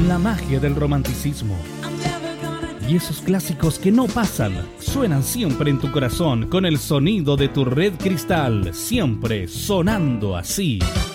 La magia del romanticismo. Y esos clásicos que no pasan, suenan siempre en tu corazón con el sonido de tu Red Cristal, siempre sonando así.